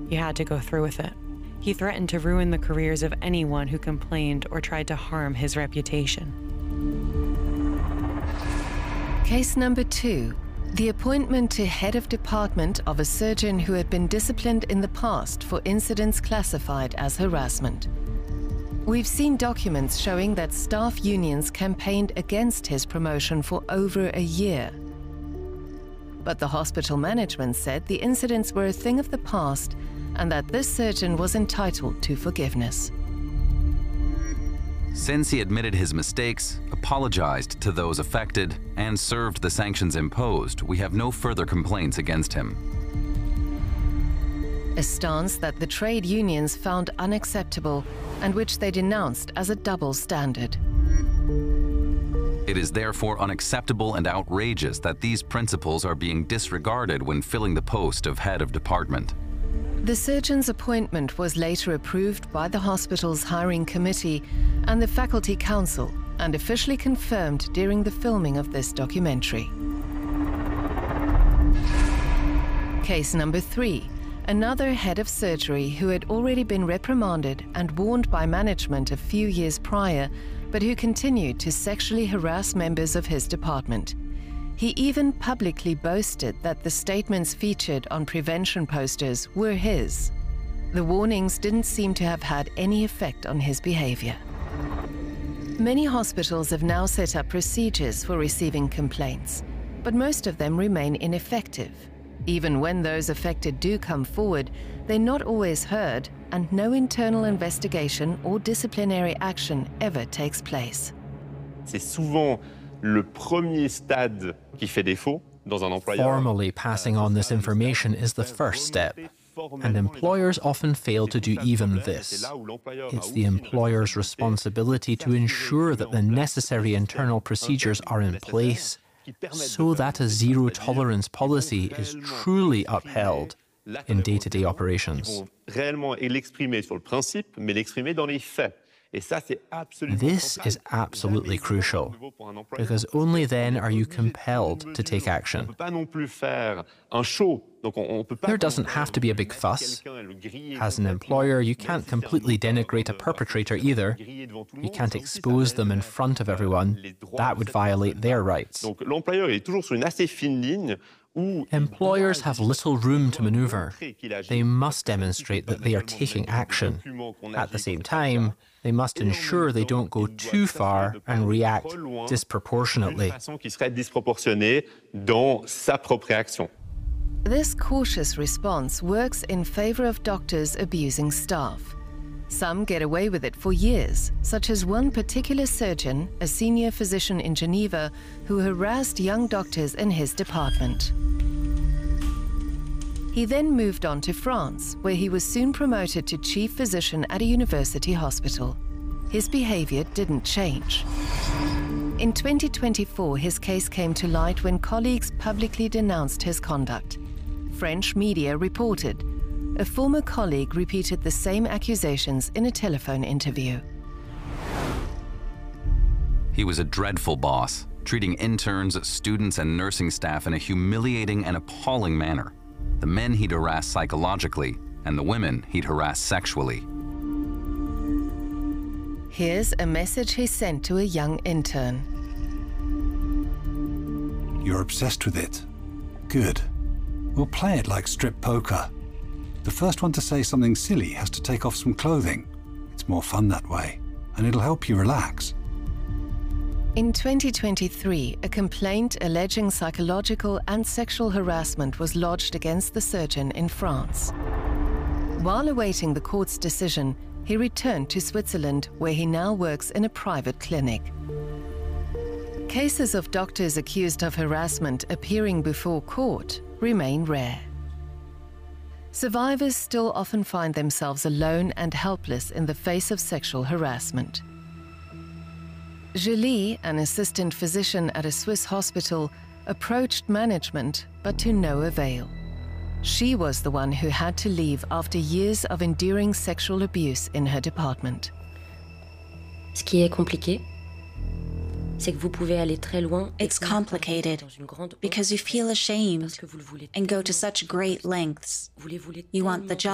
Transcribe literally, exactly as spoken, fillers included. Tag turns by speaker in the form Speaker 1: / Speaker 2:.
Speaker 1: He had to go through with it. He threatened to ruin the careers of anyone who complained or tried to harm his reputation.
Speaker 2: Case number two, the appointment to head of department of a surgeon who had been disciplined in the past for incidents classified as harassment. We've seen documents showing that staff unions campaigned against his promotion for over a year. But the hospital management said the incidents were a thing of the past and that this surgeon was entitled to forgiveness.
Speaker 3: Since he admitted his mistakes, apologized to those affected, and served the sanctions imposed, we have no further complaints against him.
Speaker 2: A stance that the trade unions found unacceptable and which they denounced as a double standard.
Speaker 3: It is therefore unacceptable and outrageous that these principles are being disregarded when filling the post of head of department.
Speaker 2: The surgeon's appointment was later approved by the hospital's hiring committee and the faculty council and officially confirmed during the filming of this documentary. Case number three, another head of surgery who had already been reprimanded and warned by management a few years prior, but who continued to sexually harass members of his department. He even publicly boasted that the statements featured on prevention posters were his. The warnings didn't seem to have had any effect on his behavior. Many hospitals have now set up procedures for receiving complaints, but most of them remain ineffective. Even when those affected do come forward, they're not always heard, and no internal investigation or disciplinary action ever takes place.
Speaker 4: C'est souvent le premier stade qui fait défaut dans un employeur.
Speaker 5: Formally passing on this information is the first step, and employers often fail to do even this. It's the employer's responsibility to ensure that the necessary internal procedures are in place so that a zero-tolerance policy is truly upheld in day-to-day operations. This is absolutely crucial, because only then are you compelled to take action. There doesn't have to be a big fuss. As an employer, you can't completely denigrate a perpetrator either. You can't expose them in front of everyone. That would violate their rights. Employers have little room to maneuver. They must demonstrate that they are taking action. At the same time, they must ensure they don't go too far and react disproportionately.
Speaker 2: This cautious response works in favor of doctors abusing staff. Some get away with it for years, such as one particular surgeon, a senior physician in Geneva, who harassed young doctors in his department. He then moved on to France, where he was soon promoted to chief physician at a university hospital. His behavior didn't change. In twenty twenty-four, his case came to light when colleagues publicly denounced his conduct. French media reported. A former colleague repeated the same accusations in a telephone interview.
Speaker 3: He was a dreadful boss, treating interns, students, and nursing staff in a humiliating and appalling manner. The men he'd harass psychologically, and the women he'd harass sexually.
Speaker 2: Here's a message he sent to a young intern.
Speaker 6: You're obsessed with it. Good. We'll play it like strip poker. The first one to say something silly has to take off some clothing. It's more fun that way, and it'll help you relax.
Speaker 2: In twenty twenty-three, a complaint alleging psychological and sexual harassment was lodged against the surgeon in France. While awaiting the court's decision, he returned to Switzerland, where he now works in a private clinic. Cases of doctors accused of harassment appearing before court remain rare. Survivors still often find themselves alone and helpless in the face of sexual harassment. Julie, an assistant physician at a Swiss hospital, approached management, but to no avail. She was the one who had to leave after years of enduring sexual abuse in her department.
Speaker 7: Ce qui est compliqué, c'est que vous pouvez aller très loin.
Speaker 8: It's complicated because you feel ashamed and go to such great lengths. You want the job.